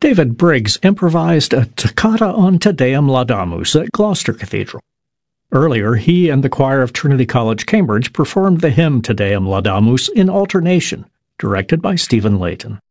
David Briggs improvised a toccata on Te Deum Laudamus at Gloucester Cathedral. Earlier, he and the choir of Trinity College, Cambridge performed the hymn Te Deum Laudamus in alternation, directed by Stephen Layton.